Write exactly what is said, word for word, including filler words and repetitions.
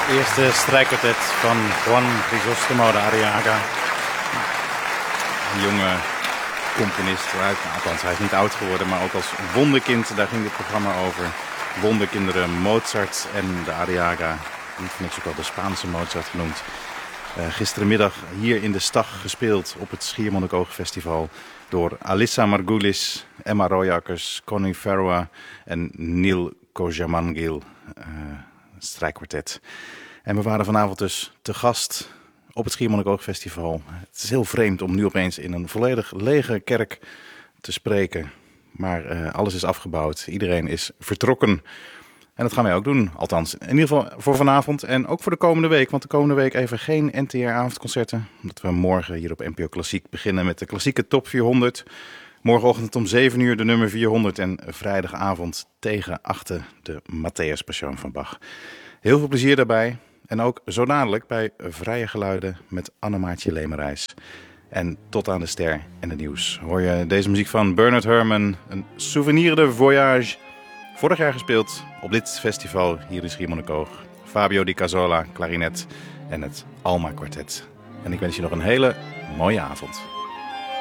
Eerste strijkkwartet van Juan Crisostomo de Arriaga. Een jonge componist, waaruit, nou, althans hij is niet oud geworden, maar ook als wonderkind, daar ging dit programma over. Wonderkinderen Mozart en de Arriaga, niet voor niks ook wel de Spaanse Mozart genoemd. Uh, gisterenmiddag hier in de Stag gespeeld op het Schiermonnikoog-festival door Alissa Margulis, Emma Royakkers, Connie Ferroa en Neil Kojamangil. Uh, strijkkwartet. En we waren vanavond dus te gast op het Schiermonnikoog-festival. Het is heel vreemd om nu opeens in een volledig lege kerk te spreken. Maar uh, alles is afgebouwd. Iedereen is vertrokken. En dat gaan wij ook doen. Althans, in ieder geval voor vanavond en ook voor de komende week. Want de komende week even geen N T R-avondconcerten. Omdat we morgen hier op N P O Klassiek beginnen met de klassieke top vierhonderd. Morgenochtend om zeven uur de nummer vierhonderd en vrijdagavond tegen achten de Matthäus Passion van Bach. Heel veel plezier daarbij. En ook zo dadelijk bij Vrije Geluiden met Annemaartje Lemerijs. En tot aan de ster en het nieuws hoor je deze muziek van Bernard Herrmann, een souvenir de voyage. Vorig jaar gespeeld op dit festival hier in Schiermonnikoog. Fabio Di Casola, klarinet en het Alma Quartet. En ik wens je nog een hele mooie avond.